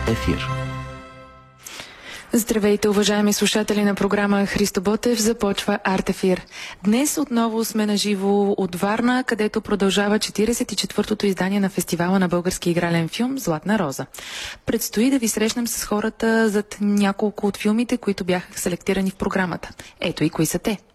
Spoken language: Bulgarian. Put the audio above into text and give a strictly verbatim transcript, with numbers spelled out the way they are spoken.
Ефир. Здравейте, уважаеми слушатели на програма Христо Ботев. Започва Артефир. Днес отново сме на живо от Варна, където продължава четиридесет и четвъртото издание на фестивала на български игрален филм Златна роза. Предстои да ви срещнем с хората зад няколко от филмите, които бяха селектирани в програмата. Ето и кои са те.